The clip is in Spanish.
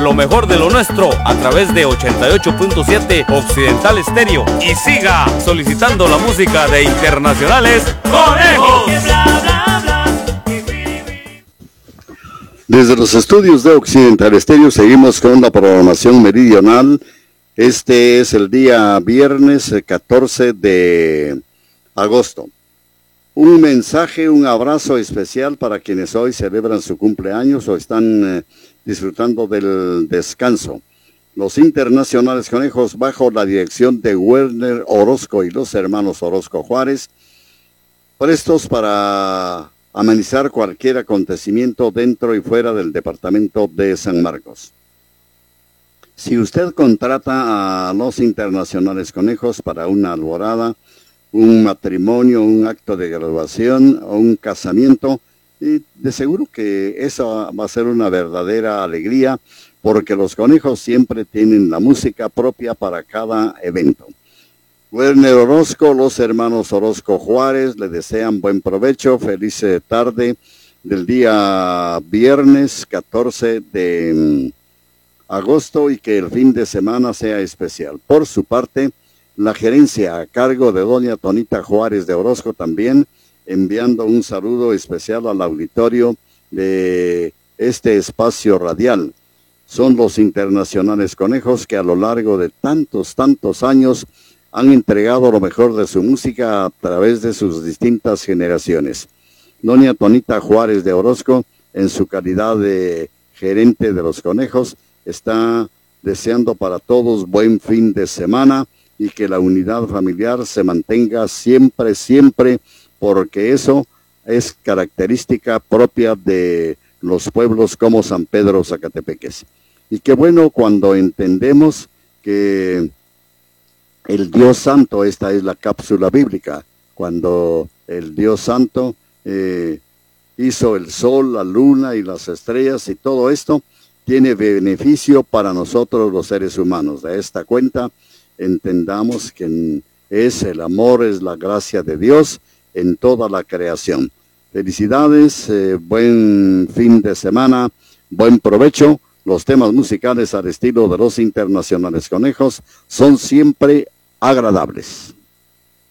lo mejor de lo nuestro a través de 88.7 Occidental Estéreo. Y siga solicitando la música de Internacionales Conejos. Desde los estudios de Occidental Estéreo seguimos con la programación meridional. Este es el día viernes 14 de agosto. Un mensaje, un abrazo especial para quienes hoy celebran su cumpleaños o están disfrutando del descanso. Los Internacionales Conejos, bajo la dirección de Werner Orozco y los hermanos Orozco Juárez, prestos para amenizar cualquier acontecimiento dentro y fuera del departamento de San Marcos. Si usted contrata a los Internacionales Conejos para una alborada, un matrimonio, un acto de graduación o un casamiento, y de seguro que eso va a ser una verdadera alegría, porque los conejos siempre tienen la música propia para cada evento. Werner Orozco, los hermanos Orozco Juárez, le desean buen provecho, feliz tarde del día viernes 14 de agosto y que el fin de semana sea especial. Por su parte, la gerencia a cargo de doña Tonita Juárez de Orozco también enviando un saludo especial al auditorio de este espacio radial. Son los Internacionales Conejos que a lo largo de tantos años han entregado lo mejor de su música a través de sus distintas generaciones. Doña Tonita Juárez de Orozco, en su calidad de gerente de los Conejos, está deseando para todos buen fin de semana y que la unidad familiar se mantenga siempre, porque eso es característica propia de los pueblos como San Pedro Zacatepeques. Y qué bueno cuando entendemos que el Dios Santo, esta es la cápsula bíblica, cuando el Dios Santo hizo el sol, la luna y las estrellas y todo esto, tiene beneficio para nosotros los seres humanos. De esta cuenta, entendamos que es el amor, es la gracia de Dios en toda la creación. Felicidades, buen fin de semana, buen provecho. Los temas musicales al estilo de los Internacionales Conejos son siempre agradables.